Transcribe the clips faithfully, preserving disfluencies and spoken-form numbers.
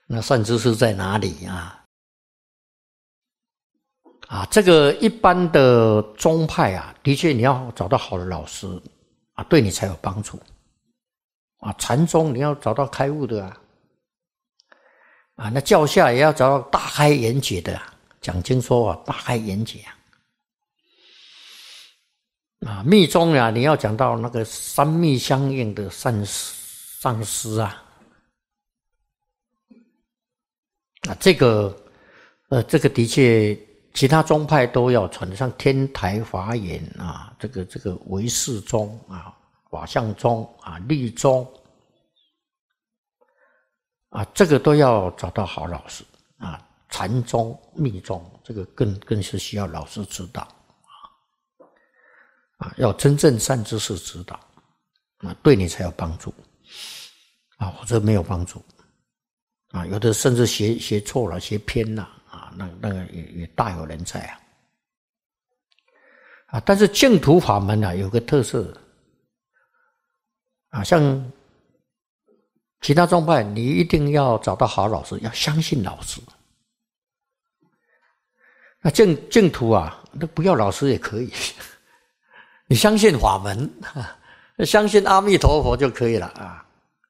那善知识在哪里啊？啊，这个一般的宗派啊，的确你要找到好的老师啊，对你才有帮助啊。禅宗你要找到开悟的啊，啊，那教下也要找到大开眼界的啊，讲经说法大开眼界啊。啊，密宗啊，你要讲到那个三密相应的善上师啊，啊，这个，呃，这个的确，其他宗派都要传，像天台法眼啊，这个这个唯识宗啊，法相宗啊，律宗啊，这个都要找到好老师啊。禅宗、密宗，这个更更是需要老师指导啊，啊，要真正善知识指导啊，对你才有帮助啊，或者没有帮助啊，有的甚至学学错了、学偏了啊，那那个也也大有人在啊啊！但是净土法门啊，有个特色啊，像其他宗派，你一定要找到好老师，要相信老师。那净净土啊，那不要老师也可以，你相信法门，相信阿弥陀佛就可以了啊。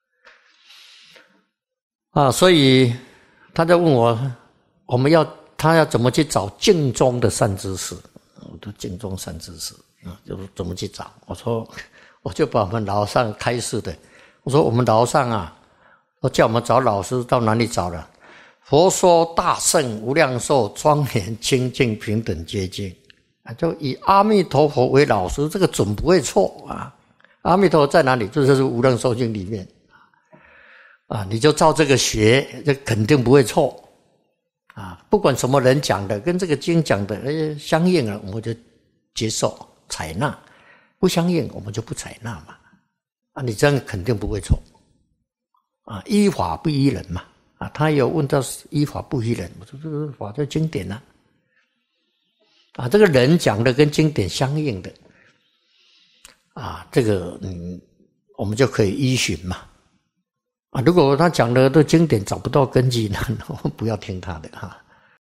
啊，所以他在问我，我们要他要怎么去找净宗的善知识？我的净宗善知识啊，就是怎么去找？我说，我就把我们老上开示的，我说我们老上啊，都叫我们找老师，到哪里找了？佛说大圣无量寿庄严清净平等觉境啊，就以阿弥陀佛为老师，这个准不会错啊。阿弥陀佛在哪里？这就是无量寿经里面啊，你就照这个学，这肯定不会错啊。不管什么人讲的，跟这个经讲的哎相应了，我们就接受采纳；不相应，我们就不采纳嘛。啊，你这样肯定不会错啊。依法不依人嘛。啊，他有问到依法不依人，我说这个法叫经典啊，啊，这个人讲的跟经典相应的，啊，这个嗯，我们就可以依循嘛，啊，如果他讲的都经典找不到根基，那我不要听他的哈。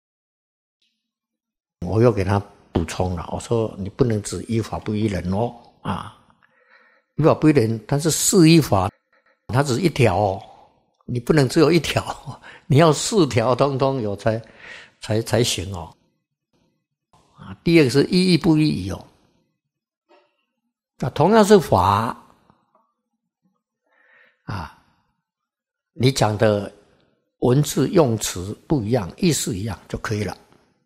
我又给他补充了，我说你不能只依法不依人哦，啊，依法不依人，但是四依法，它只是一条哦。你不能只有一条，你要四条通通有才才才行哦。啊，第二个是依义不依义哦。啊，同样是法啊，你讲的文字用词不一样，意思一样就可以了。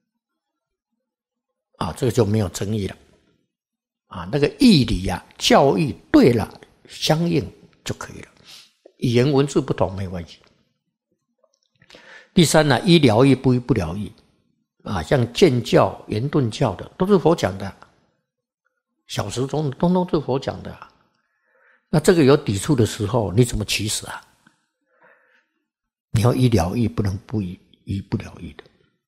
啊，这个就没有争议了。啊，那个义理啊，教育对了，相应就可以了。语言文字不同没关系。第三呢，依疗愈不依不疗愈啊，像渐教、圆顿教的都是佛讲的，小时中通通是佛讲的。那这个有抵触的时候，你怎么取舍啊？你要依疗愈，不能不依依不疗愈的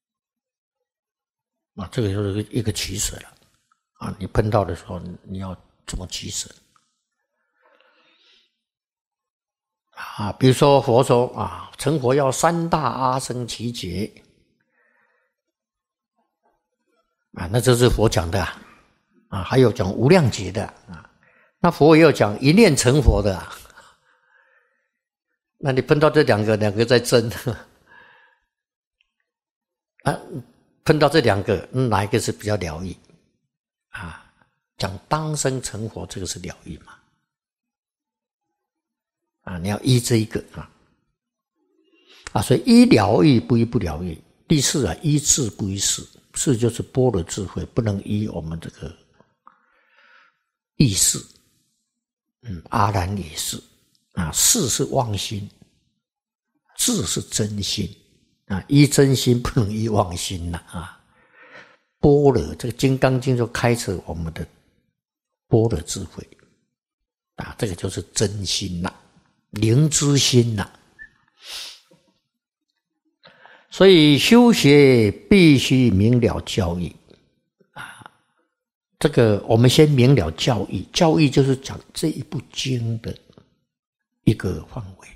啊，这个就是一个取舍了啊。你碰到的时候，你要怎么取舍？啊，比如说佛说啊，成佛要三大阿僧祇劫啊，那这是佛讲的啊，啊，还有讲无量劫的啊，那佛也有讲一念成佛的啊，那你碰到这两个，两个在争啊，碰到这两个，哪一个是比较疗愈啊？讲当生成佛，这个是疗愈嘛？啊，你要依这一个啊，啊，所以依疗愈不依不疗愈。第四啊，依智不依事，事就是般若智慧，不能依我们这个意识。嗯，阿难也是啊，事是妄心，智是真心啊，依真心不能依妄心呐啊。般若这个《金刚经》就开启我们的般若智慧啊，这个就是真心呐。灵知心呐、啊，所以修学必须明了教义啊。这个我们先明了教义，教义就是讲这一部经的一个范围